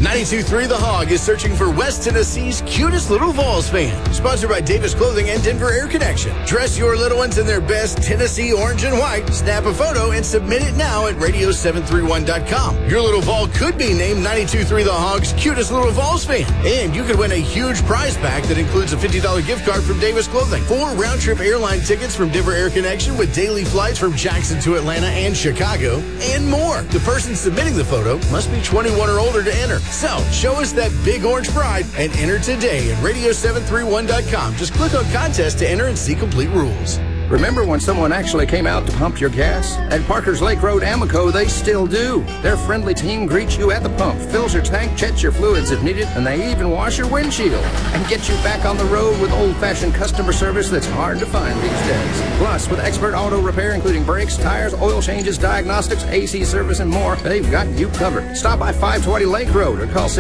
92.3 The Hog is searching for West Tennessee's cutest little Vols fan. Sponsored by Davis Clothing and Denver Air Connection. Dress your little ones in their best Tennessee orange and white. Snap a photo and submit it now at radio731.com. Your little Vol could be named 92.3 The Hog's cutest little Vols fan. And you could win a huge prize pack that includes a $50 gift card from Davis Clothing, 4 round-trip airline tickets from Denver Air Connection with daily flights from Jackson to Atlanta and Chicago, and more. The person submitting the photo must be 21 or older to enter. So, show us that big orange pride and enter today at radio731.com. Just click on contest to enter and see complete rules. Remember when someone actually came out to pump your gas? At Parker's Lake Road Amoco, they still do. Their friendly team greets you at the pump, fills your tank, checks your fluids if needed, and they even wash your windshield and get you back on the road with old-fashioned customer service that's hard to find these days. Plus, with expert auto repair, including brakes, tires, oil changes, diagnostics, AC service, and more, they've got you covered. Stop by 520 Lake Road or call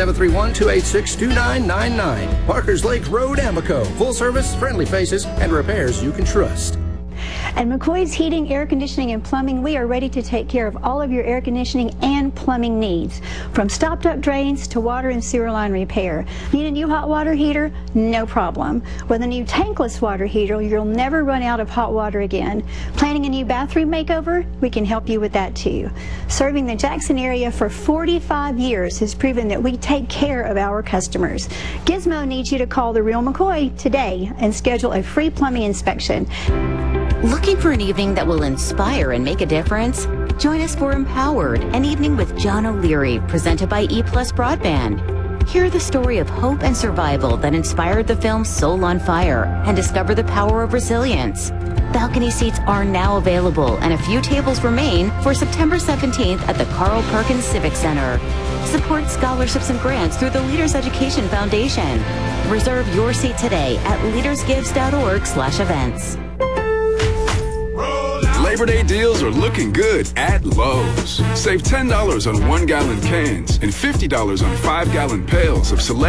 731-286-2999. Parker's Lake Road Amoco. Full service, friendly faces, and repairs you can trust. At McCoy's Heating, Air Conditioning, and Plumbing, we are ready to take care of all of your air conditioning and plumbing needs. From stopped-up drains to water and sewer line repair. Need a new hot water heater? No problem. With a new tankless water heater, you'll never run out of hot water again. Planning a new bathroom makeover? We can help you with that too. Serving the Jackson area for 45 years has proven that we take care of our customers. Gizmo needs you to call the Real McCoy today and schedule a free plumbing inspection. Looking for an evening that will inspire and make a difference? Join us for Empowered, an evening with John O'Leary, presented by E+ Broadband. Hear the story of hope and survival that inspired the film Soul on Fire and discover the power of resilience. Balcony seats are now available and a few tables remain for September 17th at the Carl Perkins Civic Center. Support scholarships and grants through the Leaders Education Foundation. Reserve your seat today at leadersgives.org/events. Labor Day deals are looking good at Lowe's. Save $10 on 1-gallon cans and $50 on 5-gallon pails of select